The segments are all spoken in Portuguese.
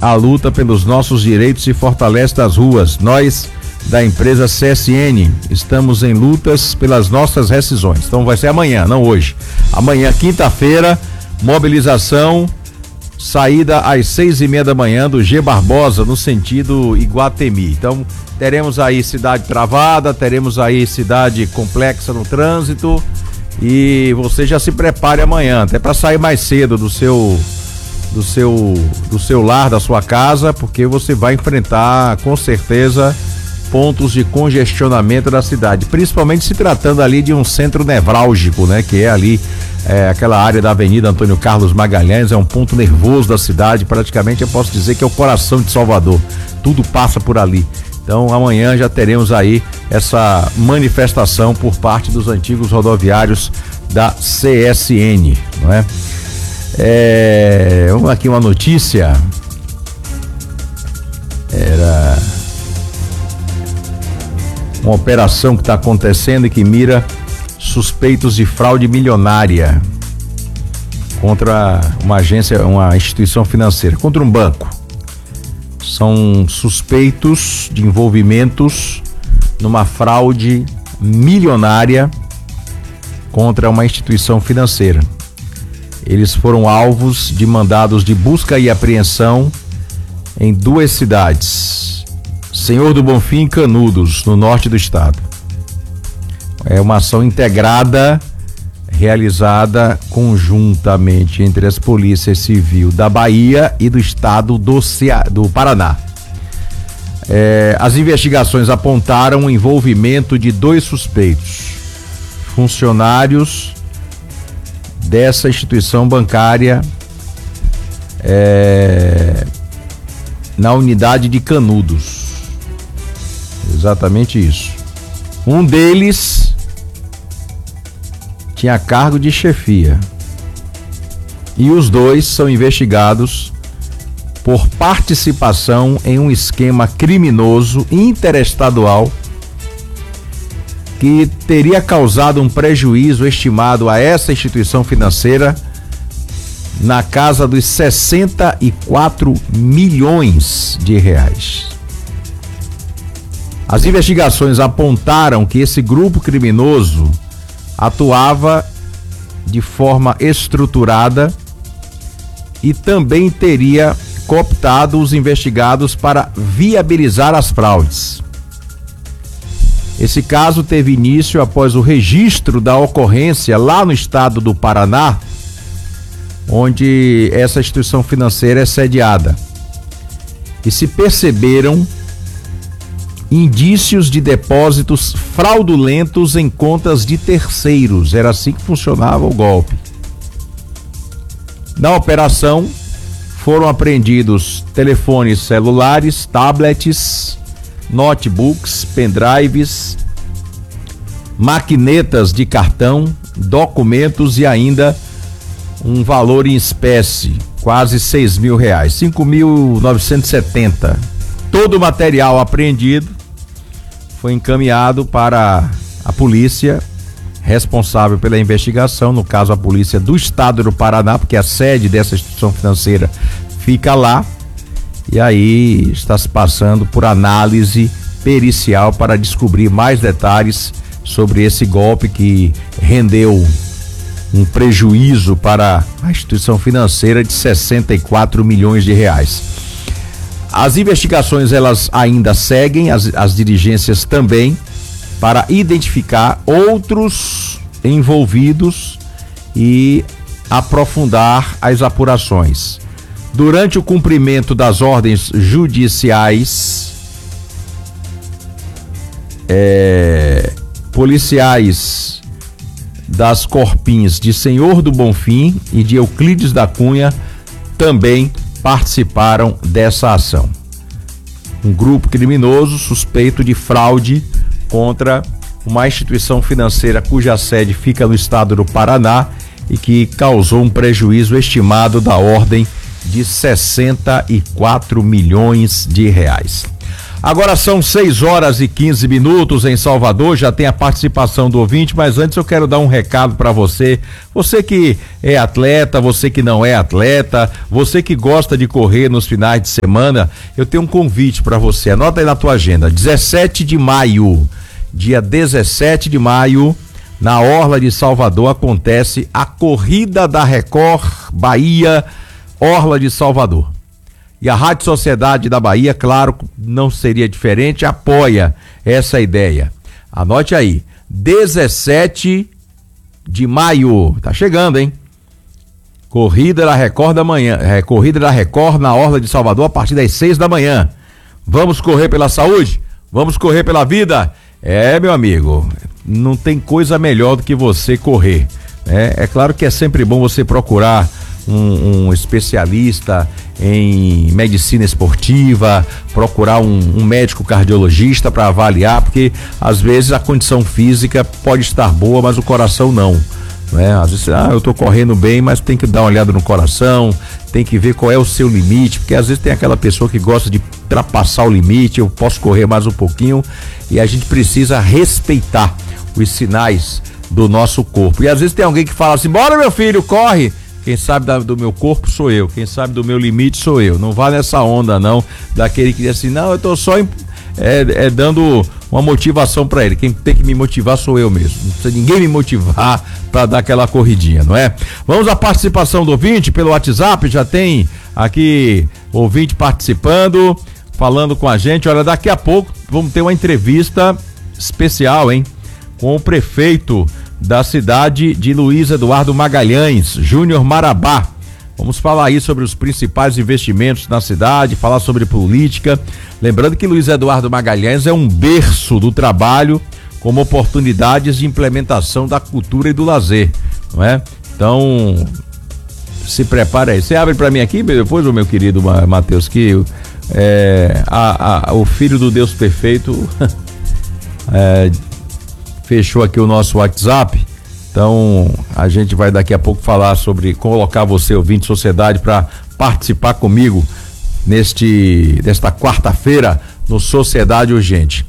a luta pelos nossos direitos e fortalece as ruas. Nós, da empresa CSN, estamos em lutas pelas nossas rescisões. Então vai ser amanhã, não hoje. Amanhã, quinta-feira, mobilização, saída às 6:30 da manhã do G Barbosa, no sentido Iguatemi. Então, teremos aí cidade travada, teremos aí cidade complexa no trânsito, e você já se prepare amanhã, até para sair mais cedo do seu lar, da sua casa, porque você vai enfrentar, com certeza, pontos de congestionamento da cidade, principalmente se tratando ali de um centro nevrálgico, né? Que é ali, aquela área da Avenida Antônio Carlos Magalhães, é um ponto nervoso da cidade, praticamente eu posso dizer que é o coração de Salvador, tudo passa por ali. Então amanhã já teremos aí essa manifestação por parte dos antigos rodoviários da CSN, não é? Vamos aqui uma notícia, era uma operação que está acontecendo e que mira suspeitos de fraude milionária contra uma agência, uma instituição financeira, contra um banco. São suspeitos de envolvimentos numa fraude milionária contra uma instituição financeira. Eles foram alvos de mandados de busca e apreensão em 2 cidades, Senhor do Bonfim e Canudos, no norte do estado. É uma ação integrada, realizada conjuntamente entre as polícias civil da Bahia e do estado do Paraná. As investigações apontaram o envolvimento de 2 suspeitos, funcionários dessa instituição bancária, na unidade de Canudos. Exatamente isso. Um deles tinha cargo de chefia e os 2 são investigados por participação em um esquema criminoso interestadual que teria causado um prejuízo estimado a essa instituição financeira na casa dos 64 milhões de reais. As investigações apontaram que esse grupo criminoso atuava de forma estruturada e também teria cooptado os investigados para viabilizar as fraudes. Esse caso teve início após o registro da ocorrência lá no estado do Paraná, onde essa instituição financeira é sediada. E se perceberam indícios de depósitos fraudulentos em contas de terceiros. Era assim que funcionava o golpe. Na operação, foram apreendidos telefones celulares, tablets, notebooks, pendrives, maquinetas de cartão, documentos e ainda um valor em espécie, quase R$6.000, 5.970. Todo o material apreendido foi encaminhado para a polícia responsável pela investigação, no caso a polícia do estado do Paraná, porque a sede dessa instituição financeira fica lá, e aí está se passando por análise pericial para descobrir mais detalhes sobre esse golpe que rendeu um prejuízo para a instituição financeira de 64 milhões de reais. As investigações elas ainda seguem, as diligências também, para identificar outros envolvidos e aprofundar as apurações. Durante o cumprimento das ordens judiciais, policiais das Corpins de Senhor do Bonfim e de Euclides da Cunha também participaram dessa ação. Um grupo criminoso suspeito de fraude contra uma instituição financeira cuja sede fica no estado do Paraná e que causou um prejuízo estimado da ordem de 64 milhões de reais. Agora são 6h15 em Salvador, já tem a participação do ouvinte, mas antes eu quero dar um recado para você. Você que é atleta, você que não é atleta, você que gosta de correr nos finais de semana, eu tenho um convite para você. Anota aí na tua agenda, 17 de maio, dia 17 de maio, na Orla de Salvador acontece a Corrida da Record Bahia, Orla de Salvador. E a Rádio Sociedade da Bahia, claro, não seria diferente, apoia essa ideia. Anote aí, 17 de maio, tá chegando, hein? Corrida da Record da manhã, Corrida da Record na Orla de Salvador a partir das 6 da manhã. Vamos correr pela saúde? Vamos correr pela vida? Meu amigo, não tem coisa melhor do que você correr. É claro que é sempre bom você procurar um especialista em medicina esportiva, procurar um médico cardiologista para avaliar, porque às vezes a condição física pode estar boa, mas o coração não. Às vezes, eu tô correndo bem, mas tem que dar uma olhada no coração, tem que ver qual é o seu limite, porque às vezes tem aquela pessoa que gosta de ultrapassar o limite, eu posso correr mais um pouquinho, e a gente precisa respeitar os sinais do nosso corpo. E às vezes tem alguém que fala assim: bora meu filho, corre. Quem sabe do meu corpo sou eu, quem sabe do meu limite sou eu. Não vá nessa onda não, daquele que diz assim: não, eu tô só dando uma motivação para ele. Quem tem que me motivar sou eu mesmo. Não precisa ninguém me motivar para dar aquela corridinha, não é? Vamos à participação do ouvinte pelo WhatsApp. Já tem aqui ouvinte participando, falando com a gente. Olha, daqui a pouco vamos ter uma entrevista especial, hein? Com o prefeito da cidade de Luiz Eduardo Magalhães, Júnior Marabá. Vamos falar aí sobre os principais investimentos na cidade, falar sobre política. Lembrando que Luiz Eduardo Magalhães é um berço do trabalho, como oportunidades de implementação da cultura e do lazer, não é? Então, se prepara aí. Você abre para mim aqui depois, meu querido Matheus, que o filho do Deus perfeito fechou aqui o nosso WhatsApp. Então a gente vai daqui a pouco falar sobre colocar você, ouvinte Sociedade, para participar comigo nesta quarta-feira no Sociedade Urgente.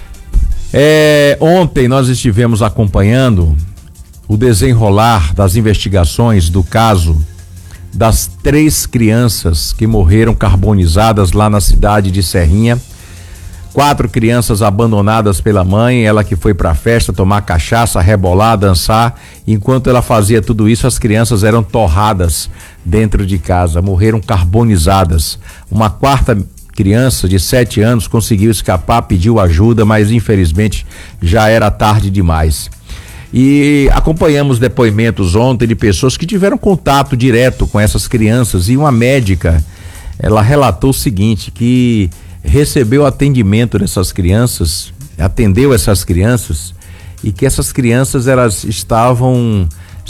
Ontem nós estivemos acompanhando o desenrolar das investigações do caso das 3 crianças que morreram carbonizadas lá na cidade de Serrinha. 4 crianças abandonadas pela mãe, ela que foi pra festa tomar cachaça, rebolar, dançar. Enquanto ela fazia tudo isso, as crianças eram torradas dentro de casa, morreram carbonizadas. Uma 4ª criança de 7 anos conseguiu escapar, pediu ajuda, mas infelizmente já era tarde demais. E acompanhamos depoimentos ontem de pessoas que tiveram contato direto com essas crianças, e uma médica, ela relatou o seguinte, que recebeu atendimento dessas crianças, atendeu essas crianças, e que essas crianças elas estavam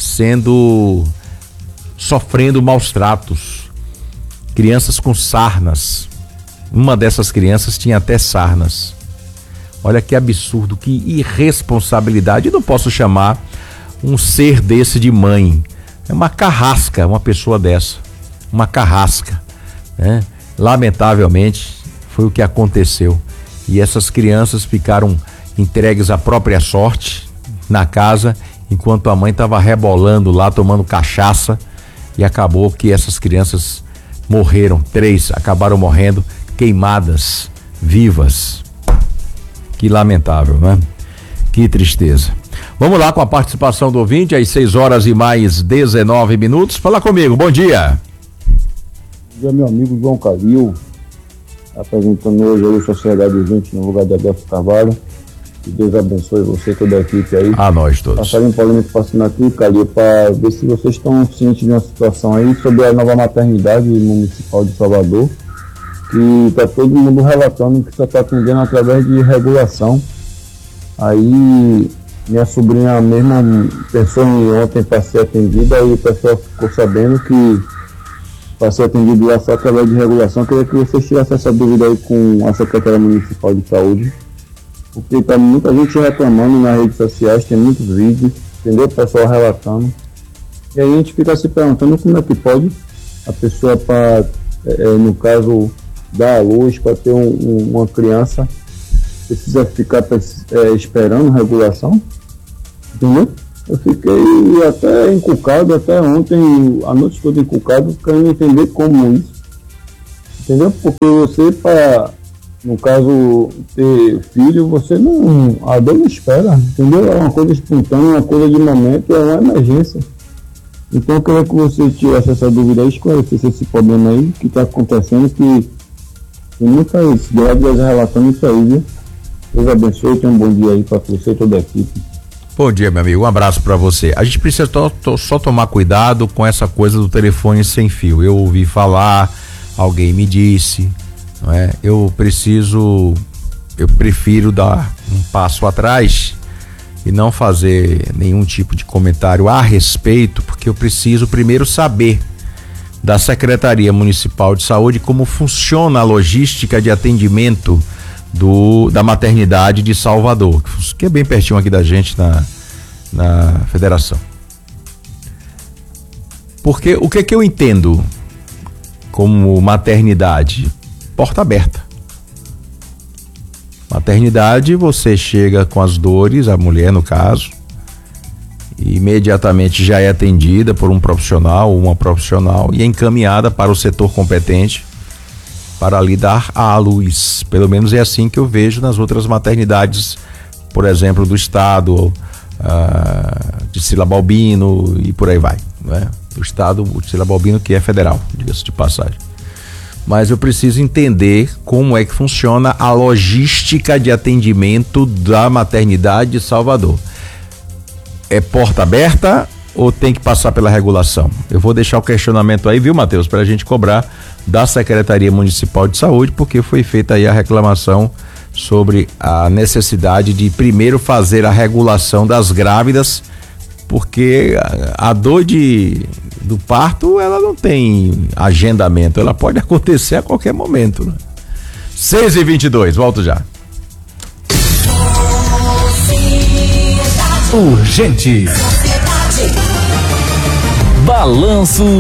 sofrendo maus tratos. Crianças com sarnas. Uma dessas crianças tinha até sarnas. Olha que absurdo, que irresponsabilidade. Eu não posso chamar um ser desse de mãe. É uma carrasca, uma pessoa dessa. Uma carrasca, né? Lamentavelmente foi o que aconteceu, e essas crianças ficaram entregues à própria sorte na casa, enquanto a mãe estava rebolando lá, tomando cachaça, e acabou que essas crianças morreram. 3 acabaram morrendo queimadas vivas. Que lamentável, né? Que tristeza. Vamos lá com a participação do ouvinte, às 6h19. Fala comigo, bom dia. Bom dia, meu amigo João Calil, apresentando hoje aí a Sociedade Urgente no lugar de Adelso Carvalho. Que Deus abençoe você e toda a equipe aí. A nós todos. Passarei um polêmico passando aqui, Calil, para ver se vocês estão cientes de uma situação aí sobre a nova maternidade municipal de Salvador, que está todo mundo relatando que só está atendendo através de regulação. Aí minha sobrinha mesmo pensou em ontem para ser atendida, aí o pessoal ficou sabendo que para ser atendido lá só através de regulação. Queria que vocês tirassem essa dúvida aí com a Secretaria Municipal de Saúde, porque está muita gente reclamando nas redes sociais, tem muitos vídeos, entendeu? O pessoal relatando. E aí a gente fica se perguntando como é que pode a pessoa, no caso, dar à luz, para ter uma criança, precisa ficar esperando regulação, entendeu? Eu fiquei até encucado, até ontem, a noite toda encucado, querendo entender como isso, entendeu? Porque você, para, no caso, ter filho, você não, a dor não espera, entendeu? É uma coisa espontânea, uma coisa de momento, é uma emergência. Então eu queria que você tirasse essa dúvida aí, esclarecesse esse problema aí que está acontecendo, que tem muitas grávidas relatando isso aí, viu? Deus abençoe, tenha um bom dia aí para você e toda a equipe. Bom dia, meu amigo, um abraço para você. A gente precisa só tomar cuidado com essa coisa do telefone sem fio. Eu ouvi falar, alguém me disse, não é? Eu prefiro dar um passo atrás e não fazer nenhum tipo de comentário a respeito, porque eu preciso primeiro saber da Secretaria Municipal de Saúde como funciona a logística de atendimento da maternidade de Salvador, que é bem pertinho aqui da gente na federação. Porque o que eu entendo como maternidade? Porta aberta. Maternidade, você chega com as dores, a mulher no caso, e imediatamente já é atendida por um profissional ou uma profissional e é encaminhada para o setor competente para lhe dar à luz. Pelo menos é assim que eu vejo nas outras maternidades, por exemplo, do estado, de Cila Balbino e por aí vai, né? Do estado de Cila Balbino, que é federal, diga-se de passagem. Mas eu preciso entender como é que funciona a logística de atendimento da maternidade de Salvador. É porta aberta ou tem que passar pela regulação? Eu vou deixar o questionamento aí, viu, Matheus, para a gente cobrar da Secretaria Municipal de Saúde, porque foi feita aí a reclamação sobre a necessidade de primeiro fazer a regulação das grávidas, porque a dor do parto, ela não tem agendamento, ela pode acontecer a qualquer momento, né? 6h22, volto já. Urgente. Balanço